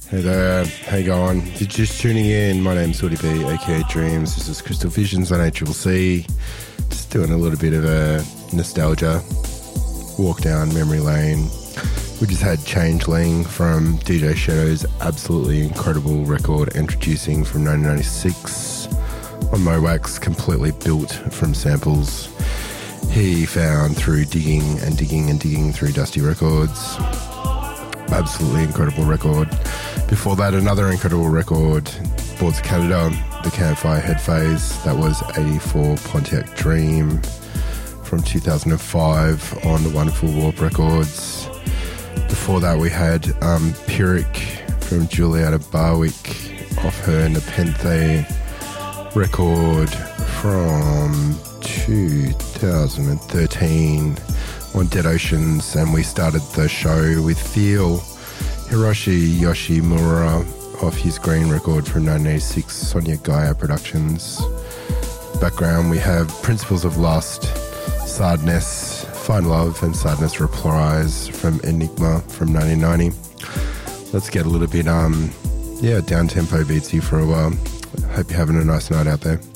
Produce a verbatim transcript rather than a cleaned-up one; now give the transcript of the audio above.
Hey there, how you going? If you're just tuning in, my name's Woody B, aka Dreams. This is Crystal Visions on A C C C. Just doing a little bit of a nostalgia walk down memory lane. We just had Changeling from D J Shadow's absolutely incredible record Introducing from nineteen ninety-six on Mowax, completely built from samples he found through digging and digging and digging through Dusty Records. Absolutely incredible record. Before that, another incredible record, Boards of Canada, the Campfire Head Phase. That was eighty-four Pontiac Dream from two thousand five on the wonderful Warp Records. Before that, we had um, Pyrrhic from Juliana Barwick off her Nepenthe record from two thousand thirteen on Dead Oceans, and we started the show with Feel, Hiroshi Yoshimura off his Green record from nineteen eighty-six, Sonia Gaia Productions. Background, we have Principles of Lust, Sadness, Find Love, and Sadness Reprise from Enigma from nineteen ninety. Let's get a little bit, um, yeah, down-tempo beatsy for a while. Hope you're having a nice night out there.